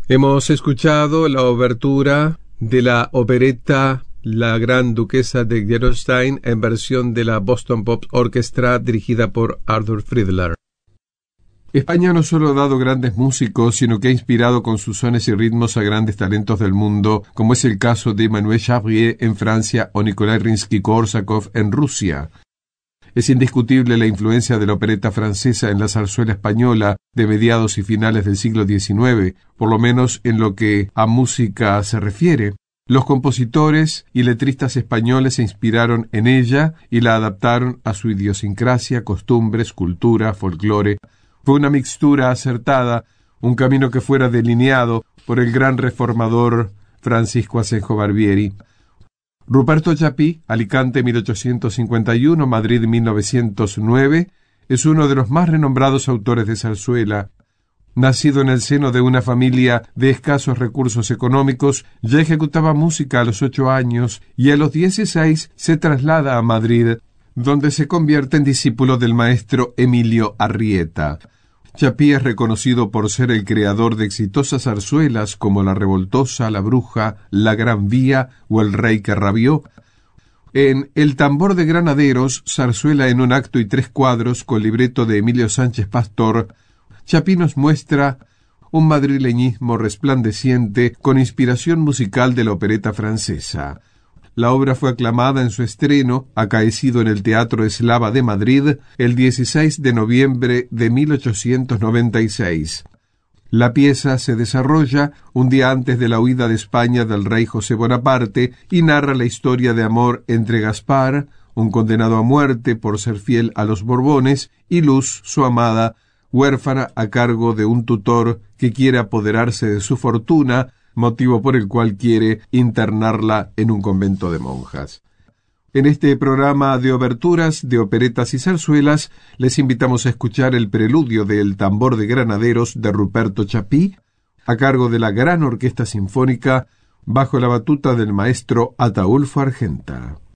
Hemos escuchado la obertura de la opereta La Gran Duquesa de Gerolstein en versión de la Boston Pop Orchestra dirigida por Arthur Fiedler. España no solo ha dado grandes músicos, sino que ha inspirado con sus sones y ritmos a grandes talentos del mundo, como es el caso de Emmanuel Chabrier en Francia o Nikolai Rimsky-Korsakov en Rusia. Es indiscutible la influencia de la opereta francesa en la zarzuela española de mediados y finales del siglo XIX, por lo menos en lo que a música se refiere. Los compositores y letristas españoles se inspiraron en ella y la adaptaron a su idiosincrasia, costumbres, cultura, folclore. Fue una mixtura acertada, un camino que fuera delineado por el gran reformador Francisco Asenjo Barbieri. Ruperto Chapí, Alicante 1851, Madrid 1909, es uno de los más renombrados autores de zarzuela. Nacido en el seno de una familia de escasos recursos económicos, ya ejecutaba música a los 8 años y a los 16 se traslada a Madrid, donde se convierte en discípulo del maestro Emilio Arrieta. Chapí es reconocido por ser el creador de exitosas zarzuelas como La Revoltosa, La Bruja, La Gran Vía o El Rey que Rabió. En El Tambor de Granaderos, zarzuela en un acto y 3 cuadros con libreto de Emilio Sánchez Pastor, Chapí nos muestra un madrileñismo resplandeciente con inspiración musical de la opereta francesa. La obra fue aclamada en su estreno, acaecido en el Teatro Eslava de Madrid, el 16 de noviembre de 1896. La pieza se desarrolla un día antes de la huida de España del rey José Bonaparte y narra la historia de amor entre Gaspar, un condenado a muerte por ser fiel a los Borbones, y Luz, su amada, huérfana a cargo de un tutor que quiere apoderarse de su fortuna, motivo por el cual quiere internarla en un convento de monjas. En este programa de oberturas, de operetas y zarzuelas, les invitamos a escuchar el preludio de El Tambor de Granaderos de Ruperto Chapí, a cargo de la Gran Orquesta Sinfónica, bajo la batuta del maestro Ataúlfo Argenta.